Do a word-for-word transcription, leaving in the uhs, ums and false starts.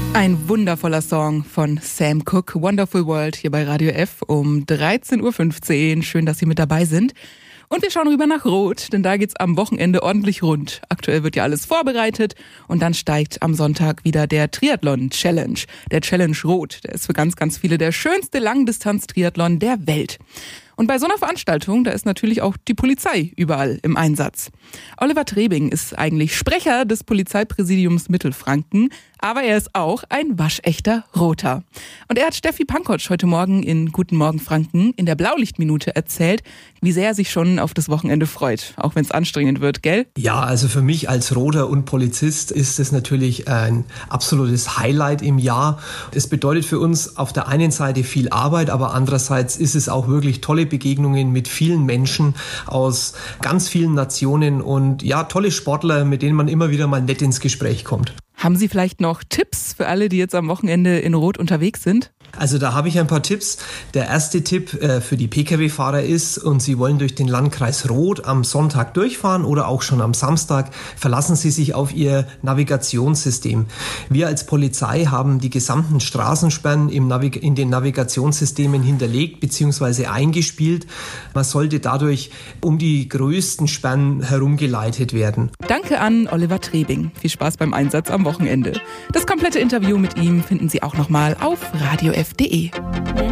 Ein wundervoller Song von Sam Cooke, Wonderful World, hier bei Radio F um dreizehn Uhr fünfzehn. Schön, dass Sie mit dabei sind. Und wir schauen rüber nach Rot, denn da geht's am Wochenende ordentlich rund. Aktuell wird ja alles vorbereitet und dann steigt am Sonntag wieder der Triathlon-Challenge. Der Challenge Rot, der ist für ganz, ganz viele der schönste Langdistanz-Triathlon der Welt. Und bei so einer Veranstaltung, da ist natürlich auch die Polizei überall im Einsatz. Oliver Trebing ist eigentlich Sprecher des Polizeipräsidiums Mittelfranken, aber er ist auch ein waschechter Roter. Und er hat Steffi Pankotsch heute Morgen in Guten Morgen Franken in der Blaulichtminute erzählt, wie sehr er sich schon auf das Wochenende freut, auch wenn es anstrengend wird, gell? Ja, also für mich als Roter und Polizist ist es natürlich ein absolutes Highlight im Jahr. Es bedeutet für uns auf der einen Seite viel Arbeit, aber andererseits ist es auch wirklich tolle Begegnungen mit vielen Menschen aus ganz vielen Nationen und ja, tolle Sportler, mit denen man immer wieder mal nett ins Gespräch kommt. Haben Sie vielleicht noch Tipps für alle, die jetzt am Wochenende in Rot unterwegs sind? Also da habe ich ein paar Tipps. Der erste Tipp äh, für die P K W-Fahrer ist, und Sie wollen durch den Landkreis Rot am Sonntag durchfahren oder auch schon am Samstag, verlassen Sie sich auf Ihr Navigationssystem. Wir als Polizei haben die gesamten Straßensperren im Navig- in den Navigationssystemen hinterlegt bzw. eingespielt. Man sollte dadurch um die größten Sperren herumgeleitet werden. Danke an Oliver Trebing. Viel Spaß beim Einsatz am Wochenende. Das komplette Interview mit ihm finden Sie auch nochmal auf radio f punkt de.